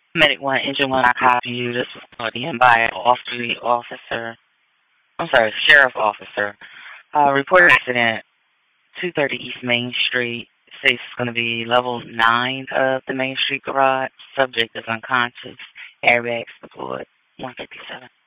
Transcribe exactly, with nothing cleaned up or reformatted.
Medic one, engine one, I copy you. This was called in by off-duty officer. I'm sorry, sheriff officer. Uh, report accident, two thirty East Main Street. Says it's going to be level nine of the Main Street garage. Subject is unconscious. Airbags deployed. one fifty-seven.